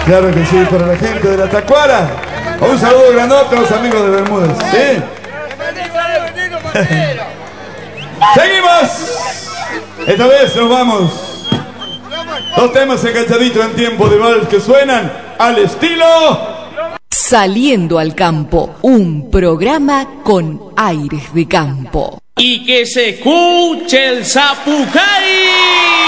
Claro que sí, para la gente de la Tacuara. Un saludo grandote a los amigos de Bermúdez. ¿Sí? ¡Seguimos! Esta vez nos vamos. Dos temas enganchaditos en tiempo de vals que suenan al estilo... Saliendo al campo, un programa con aires de campo. Y que se escuche el Zapucay.